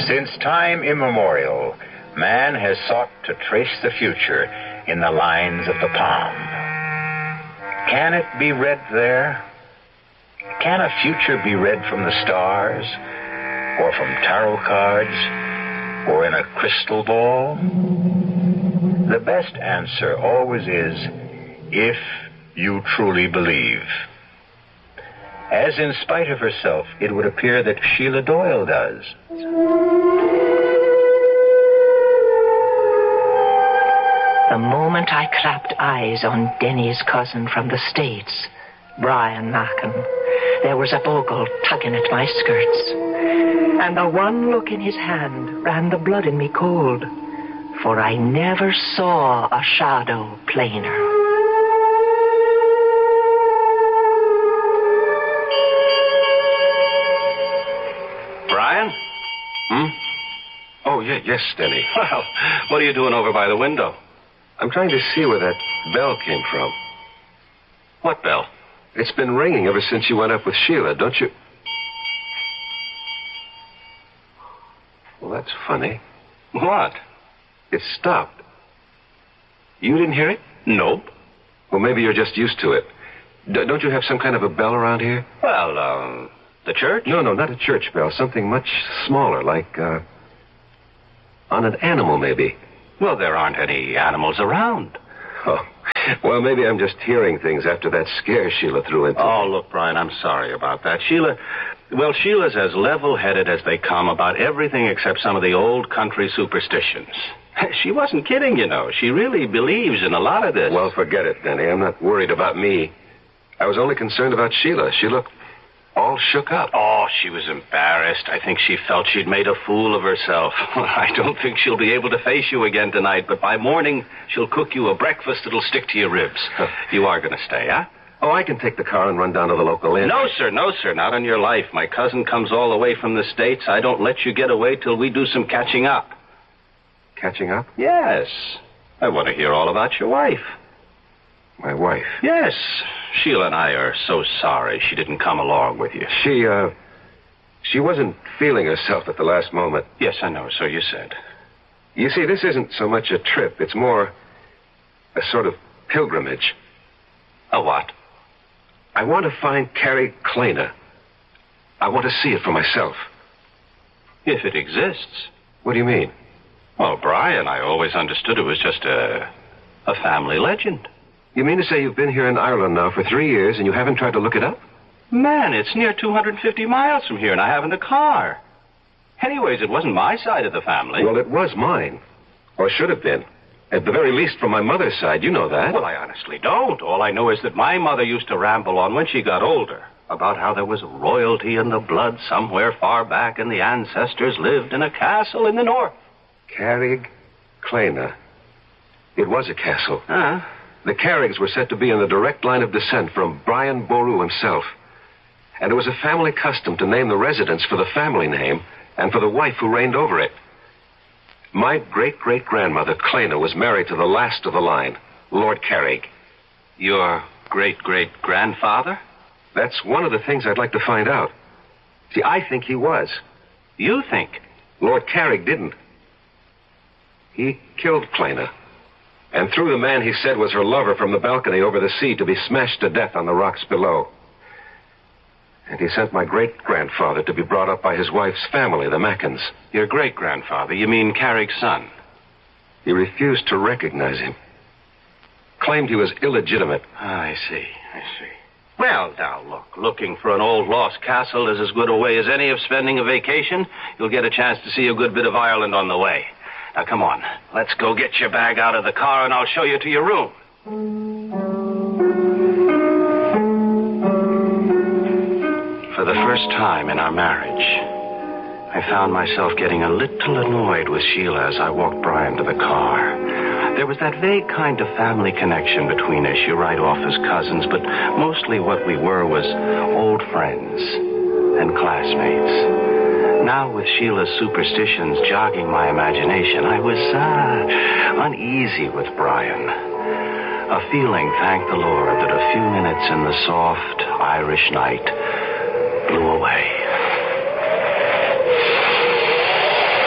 Since time immemorial, man has sought to trace the future in the lines of the palm. Can it be read there? Can a future be read from the stars, or from tarot cards, or in a crystal ball? The best answer always is, if you truly believe. As in spite of herself, it would appear that Sheila Doyle does. The moment I clapped eyes on Denny's cousin from the States, Brian Macken, there was a bogle tugging at my skirts. And the one look in his hand ran the blood in me cold, for I never saw a shadow plainer. Brian? Oh, yes, Denny. Well, what are you doing over by the window? I'm trying to see where that bell came from. What bell? It's been ringing ever since you went up with Sheila, don't you? Well, that's funny. What? It stopped. You didn't hear it? Nope. Well, maybe you're just used to it. Don't you have some kind of a bell around here? Well, the church? No, not a church bell. Something much smaller, like, on an animal, maybe. Well, there aren't any animals around. Oh, well, maybe I'm just hearing things after that scare Sheila threw into. Oh, look, Brian, I'm sorry about that. Sheila's as level-headed as they come about everything except some of the old country superstitions. She wasn't kidding, you know. She really believes in a lot of this. Well, forget it, Denny. I'm not worried about me. I was only concerned about Sheila. She looked all shook up. Oh, she was embarrassed. I think she felt she'd made a fool of herself. I don't think she'll be able to face you again tonight, but by morning, she'll cook you a breakfast that'll stick to your ribs. You are going to stay, huh? Oh, I can take the car and run down to the local inn. No, sir, not on your life. My cousin comes all the way from the States. I don't let you get away till we do some catching up. Catching up? Yes. I want to hear all about your wife. My wife? Yes. Sheila and I are so sorry she didn't come along with you. She wasn't feeling herself at the last moment. Yes, I know, so you said. You see, this isn't so much a trip. It's more a sort of pilgrimage. A what? I want to find Carrie Kleiner. I want to see it for myself. If it exists. What do you mean? Well, Brian, I always understood it was just a family legend. You mean to say you've been here in Ireland now for 3 years and you haven't tried to look it up? Man, it's near 250 miles from here and I haven't a car. Anyways, it wasn't my side of the family. Well, it was mine. Or should have been. At the very least from my mother's side. You know that. Well, I honestly don't. All I know is that my mother used to ramble on when she got older about how there was royalty in the blood somewhere far back and the ancestors lived in a castle in the north. Carrig Kleiner. It was a castle. Uh-huh. The Carrigs were said to be in the direct line of descent from Brian Boru himself. And it was a family custom to name the residence for the family name and for the wife who reigned over it. My great-great-grandmother, Kleiner, was married to the last of the line, Lord Carrig. Your great-great-grandfather? That's one of the things I'd like to find out. See, I think he was. You think? Lord Carrig didn't. He killed Kleiner. And threw the man he said was her lover from the balcony over the sea to be smashed to death on the rocks below. And he sent my great-grandfather to be brought up by his wife's family, the Mackens. Your great-grandfather? You mean Carrick's son? He refused to recognize him. Claimed he was illegitimate. I see. Well, now, look. Looking for an old lost castle is as good a way as any of spending a vacation. You'll get a chance to see a good bit of Ireland on the way. Now, come on. Let's go get your bag out of the car, and I'll show you to your room. For the first time in our marriage, I found myself getting a little annoyed with Sheila as I walked Brian to the car. There was that vague kind of family connection between us. You're right off as cousins, but mostly what we were was old friends and classmates. Now, with Sheila's superstitions jogging my imagination, I was uneasy with Brian. A feeling, thank the Lord, that a few minutes in the soft Irish night blew away.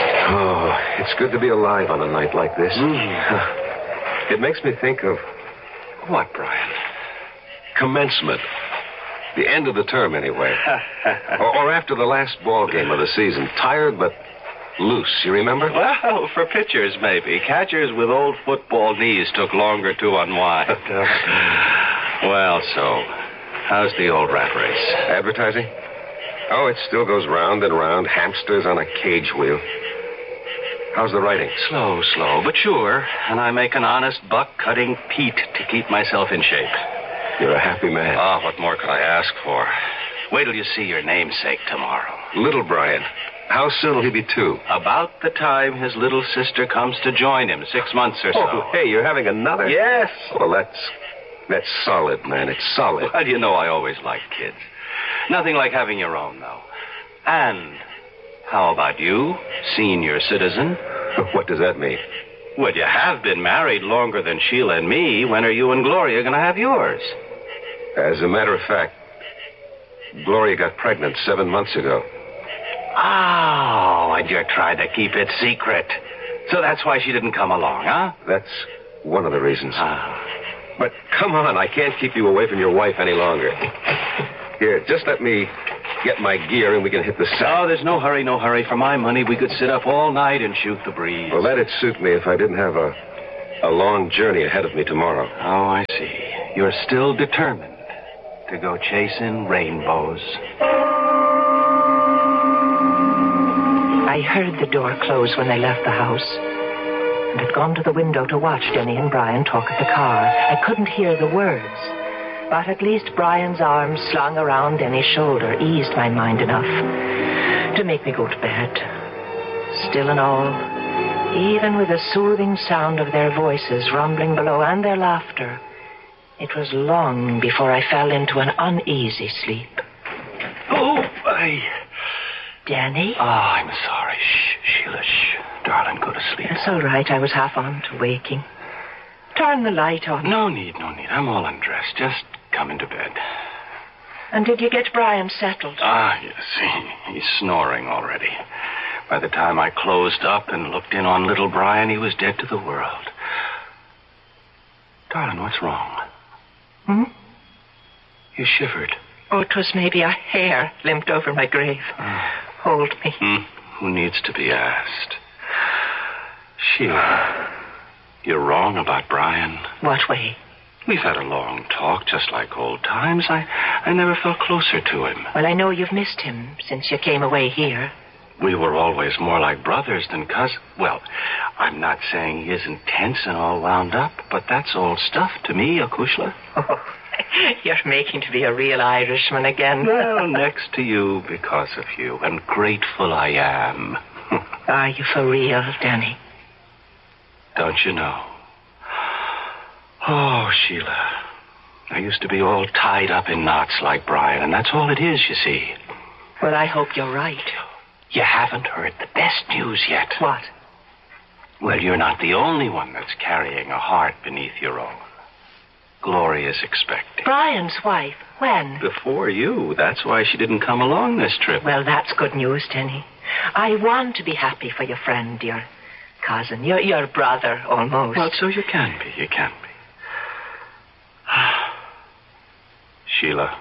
It's good to be alive on a night like this. It makes me think of... What, Brian? Commencement. The end of the term, anyway. or after the last ball game of the season. Tired, but loose. You remember? Well, for pitchers, maybe. Catchers with old football knees took longer to unwind. Well, so, how's the old rat race? Advertising? Oh, it still goes round and round. Hamsters on a cage wheel. How's the writing? Slow, but sure. And I make an honest buck cutting peat to keep myself in shape. You're a happy man. Oh, what more could I ask for? Wait till you see your namesake tomorrow. Little Brian. How soon will he be 2? About the time his little sister comes to join him, 6 months or so. Oh, hey, you're having another? Yes. Well, that's solid, man. It's solid. Well, you know I always liked kids. Nothing like having your own, though. And how about you, senior citizen? What does that mean? Well, you have been married longer than Sheila and me. When are you and Gloria going to have yours? As a matter of fact, Gloria got pregnant 7 months ago. Oh, and you're trying to keep it secret. So that's why she didn't come along, huh? That's one of the reasons. But come on, I can't keep you away from your wife any longer. Here, just let me get my gear and we can hit the set. Oh, there's no hurry, no hurry. For my money, we could sit up all night and shoot the breeze. Well, that'd suit me if I didn't have a long journey ahead of me tomorrow. Oh, I see. You're still determined to go chasing rainbows. I heard the door close when they left the house, and had gone to the window to watch Denny and Brian talk at the car. I couldn't hear the words, but at least Brian's arms slung around Denny's shoulder eased my mind enough to make me go to bed. Still and all, even with the soothing sound of their voices rumbling below and their laughter, it was long before I fell into an uneasy sleep. Oh, Danny? Oh, I'm sorry. Shh, Sheila, shh. Darling, go to sleep. It's all right. I was half on to waking. Turn the light on. No need. I'm all undressed. Just come into bed. And did you get Brian settled? Yes. He's snoring already. By the time I closed up and looked in on little Brian, he was dead to the world. Darling, what's wrong? You shivered. Oh, it was maybe a hair limped over my grave. Hold me. Who needs to be asked? Sheila, you're wrong about Brian. What way? We've had a long talk, just like old times. I never felt closer to him. Well, I know you've missed him since you came away here. We were always more like brothers than cousins. Well, I'm not saying he isn't tense and all wound up, but that's old stuff to me, Akushla. Oh, you're making to be a real Irishman again. Well, next to you because of you, and grateful I am. Are you for real, Danny? Don't you know? Oh, Sheila, I used to be all tied up in knots like Brian, and that's all it is, you see. Well, I hope you're right. You haven't heard the best news yet. What? Well, you're not the only one that's carrying a heart beneath your own. Gloria's expecting. Brian's wife? When? Before you. That's why she didn't come along this trip. Well, that's good news, Denny. I want to be happy for your friend, your cousin, your brother, almost. Well, so you can be. You can be. Sheila.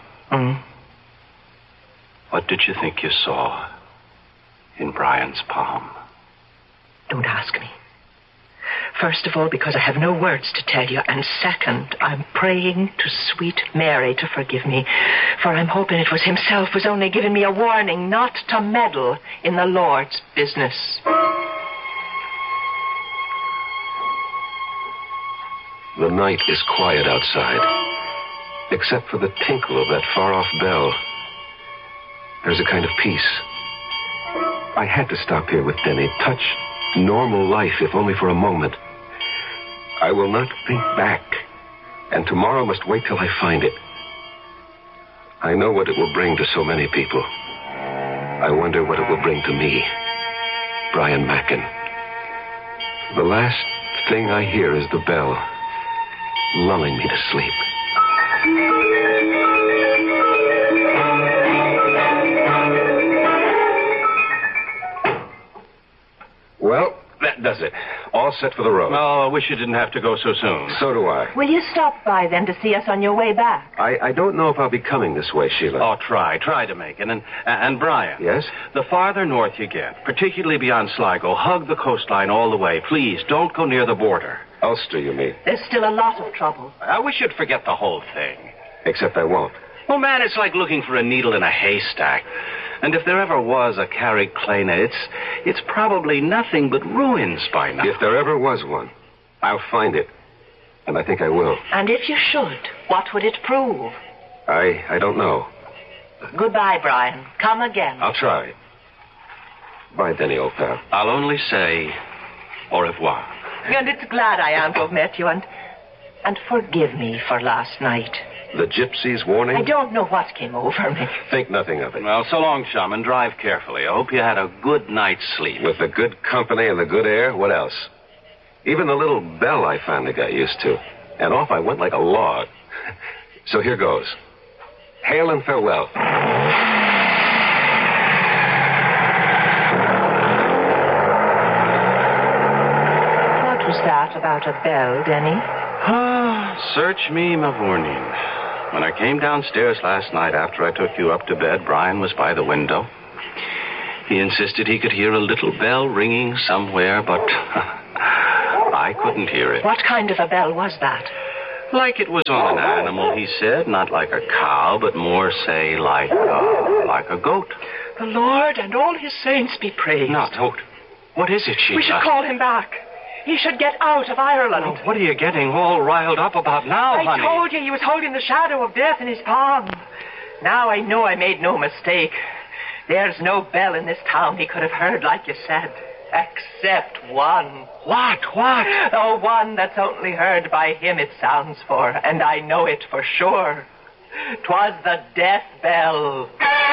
What did you think you saw in Brian's palm? Don't ask me. First of all, because I have no words to tell you. And second, I'm praying to sweet Mary to forgive me. For I'm hoping it was himself was only giving me a warning not to meddle in the Lord's business. The night is quiet outside, except for the tinkle of that far-off bell. There's a kind of peace. I had to stop here with Denny, touch normal life, if only for a moment. I will not think back, and tomorrow must wait till I find it. I know what it will bring to so many people. I wonder what it will bring to me, Brian Mackin. The last thing I hear is the bell, lulling me to sleep. Well, That does it. All set for the road. Oh, I wish you didn't have to go so soon. So do I. Will you stop by then to see us on your way back? I don't know if I'll be coming this way, Sheila. Oh, try to make it. And Brian. Yes? The farther north you get, particularly beyond Sligo, hug the coastline all the way. Please, don't go near the border. Ulster, you mean? There's still a lot of trouble. I wish you'd forget the whole thing. Except I won't. Oh, man, it's like looking for a needle in a haystack. And if there ever was a Carrickclana, it's probably nothing but ruins by now. If there ever was one, I'll find it. And I think I will. And if you should, what would it prove? I don't know. Goodbye, Brian. Come again. I'll try. Bye, Denny, old pal. I'll only say au revoir. And it's glad I am to have met you, and forgive me for last night. The gypsy's warning? I don't know what came over me. Think nothing of it. Well, so long, chum, and drive carefully. I hope you had a good night's sleep. With the good company and the good air, what else? Even the little bell I finally got used to. And off I went like a log. So here goes. Hail and farewell. What was that about a bell, Denny? Search me, Mavourneen. When I came downstairs last night after I took you up to bed, Brian was by the window. He insisted he could hear a little bell ringing somewhere, but I couldn't hear it. What kind of a bell was that? Like it was on an animal, he said. Not like a cow, but more, say, like a goat. The Lord and all his saints be praised. No, don't. What is it, Sheila? We should call him back. He should get out of Ireland. Oh, what are you getting all riled up about now, honey? I told you he was holding the shadow of death in his palm. Now I know I made no mistake. There's no bell in this town he could have heard, like you said. Except one. What? The one that's only heard by him it sounds for, and I know it for sure. 'Twas the death bell.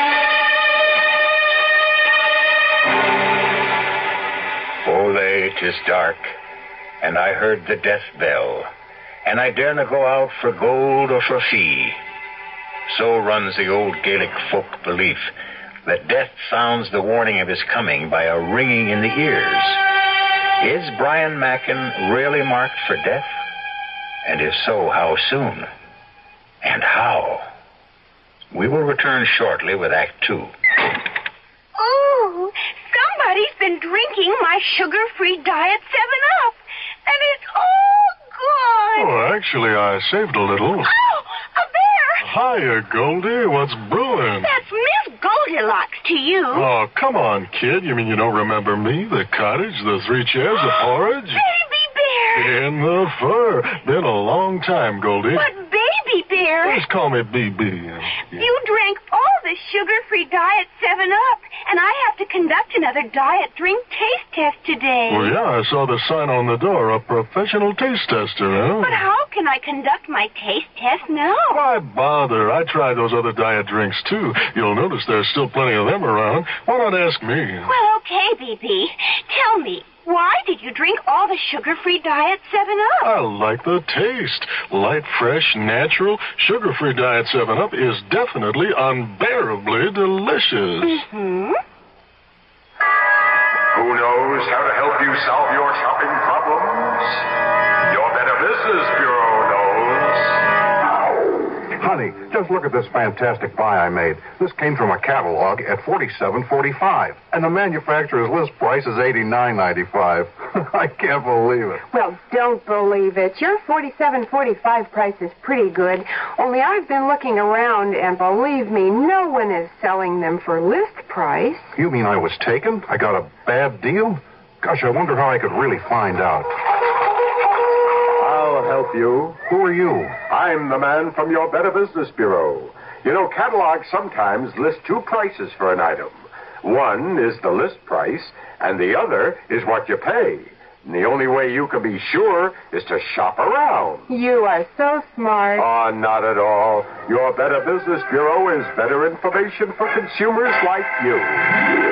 Ole, 'tis dark, and I heard the death bell, and I dare not go out for gold or for fee. So runs the old Gaelic folk belief, that death sounds the warning of his coming by a ringing in the ears. Is Brian Mackin really marked for death? And if so, how soon? And how? We will return shortly with Act 2. Oh, somebody's been drinking my sugar-free diet 7-Up, and it's all gone. Oh, actually, I saved a little. Oh, a bear! Hiya, Goldie. What's brewing? That's Miss Goldilocks to you. Oh, come on, kid. You mean you don't remember me? The cottage, the 3 chairs, the porridge? Baby bear! In the fur. Been a long time, Goldie. But baby bear... Just call me BB. You drank all the sugar-free diet 7-Up, and I have to conduct another diet drink taste test today. Well, yeah, I saw the sign on the door, a professional taste tester, huh? But how can I conduct my taste test now? Why bother? I tried those other diet drinks, too. You'll notice there's still plenty of them around. Why not ask me? Well, okay, BB. Tell me, why did you drink all the sugar-free diet 7-Up? I like the taste. Light, fresh, natural. Sugar-free diet 7-Up is definitely unbearably delicious. Mm-hmm. Who knows how to help you solve your shopping problems? Your Better Business Bureau knows. Honey, just look at this fantastic buy I made. This came from a catalog at $47.45, and the manufacturer's list price is $89.95. I can't believe it. Well, don't believe it. Your $47.45 price is pretty good. Only I've been looking around, and believe me, no one is selling them for list price. You mean I was taken? I got a bad deal? Gosh, I wonder how I could really find out. I'll help you. Who are you? I'm the man from your Better Business Bureau. You know, catalogs sometimes list 2 prices for an item. One is the list price, and the other is what you pay. And the only way you can be sure is to shop around. You are so smart. Oh, not at all. Your Better Business Bureau is better information for consumers like you.